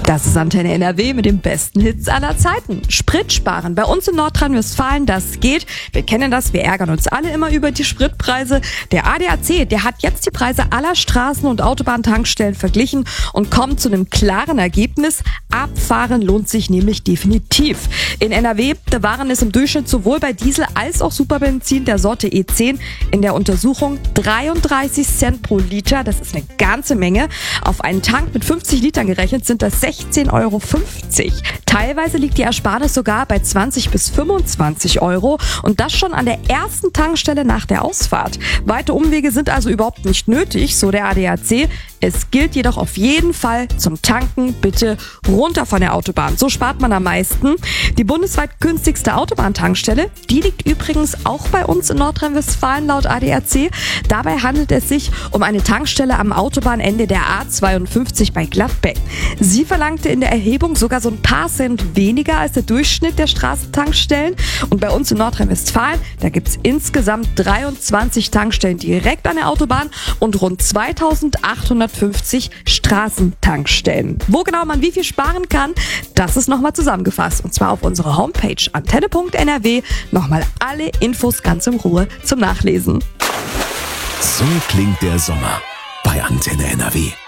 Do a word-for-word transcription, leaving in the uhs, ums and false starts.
Das ist Antenne N R W mit den besten Hits aller Zeiten. Sprit sparen. Bei uns in Nordrhein-Westfalen, das geht. Wir kennen das, wir ärgern uns alle immer über die Spritpreise. Der A D A C, der hat jetzt die Preise aller Straßen- und Autobahntankstellen verglichen und kommt zu einem klaren Ergebnis. Abfahren lohnt sich nämlich definitiv. In N R W, da waren es im Durchschnitt sowohl bei Diesel als auch Superbenzin der Sorte E zehn in der Untersuchung dreiunddreißig Cent pro Liter. Das ist eine ganze Menge. Auf einen Tank mit fünfzig Litern gerechnet sind das sechzehn Euro fünfzig. Teilweise liegt die Ersparnis sogar bei zwanzig bis fünfundzwanzig Euro und das schon an der ersten Tankstelle nach der Ausfahrt. Weite Umwege sind also überhaupt nicht nötig, so der A D A C. Es gilt jedoch auf jeden Fall zum Tanken bitte runter von der Autobahn. So spart man am meisten. Die bundesweit günstigste Autobahntankstelle, die liegt übrigens auch bei uns in Nordrhein-Westfalen laut A D A C. Dabei handelt es sich um eine Tankstelle am Autobahnende der A zweiundfünfzig bei Gladbeck. Sie verlangte in der Erhebung sogar so ein paar Cent weniger als der Durchschnitt der Straßentankstellen. Und bei uns in Nordrhein-Westfalen, da gibt es insgesamt dreiundzwanzig Tankstellen direkt an der Autobahn und rund zweitausendachthundertfünfzig Straßentankstellen. Wo genau man wie viel sparen kann, das ist nochmal zusammengefasst. Und zwar auf unserer Homepage antenne punkt n r w. Nochmal alle Infos ganz in Ruhe zum Nachlesen. So klingt der Sommer bei Antenne N R W.